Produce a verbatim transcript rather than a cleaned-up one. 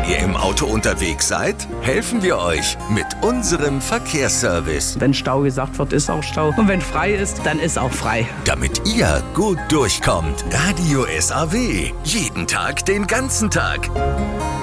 Wenn ihr im Auto unterwegs seid, helfen wir euch mit unserem Verkehrsservice. Wenn Stau gesagt wird, ist auch Stau. Und wenn frei ist, dann ist auch frei. Damit ihr gut durchkommt. Radio S A W. Jeden Tag, den ganzen Tag.